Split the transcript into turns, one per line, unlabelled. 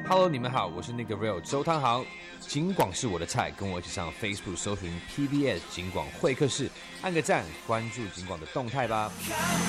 Hello， 你们好，我是那个 Real 周汤豪。警广是我的菜，跟我一起上 Facebook 搜寻 PBS 警广会客室，按个赞，关注警广的动态吧。